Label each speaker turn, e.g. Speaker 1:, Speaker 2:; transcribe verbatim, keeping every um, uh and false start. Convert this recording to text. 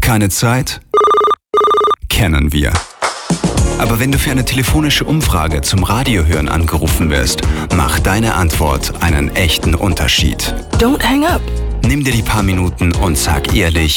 Speaker 1: Keine Zeit? Kennen wir. Aber wenn du für eine telefonische Umfrage zum Radiohören angerufen wirst, macht deine Antwort einen echten Unterschied.
Speaker 2: Don't hang up.
Speaker 1: Nimm dir die paar Minuten und sag ehrlich,